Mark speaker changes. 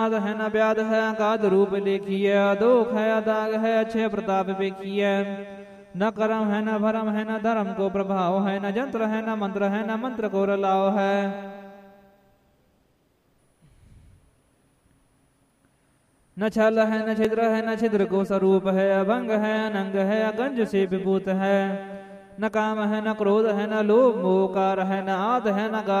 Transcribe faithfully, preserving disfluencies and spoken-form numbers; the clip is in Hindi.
Speaker 1: है न व्याध है अगाध रूप देखिए, दोख है अदाग है अच्छे प्रताप देखिए। न कर्म है न भरम है न धर्म को प्रभाव है, न जंत्र है न मंत्र है न मंत्र को रलाव है। न छल है न छिद्र है न छिद्र को स्वरूप है, अभंग है अनंग है अगंज से विभूत है। न काम है न क्रोध है न लोभ मोहकार है, न आद है न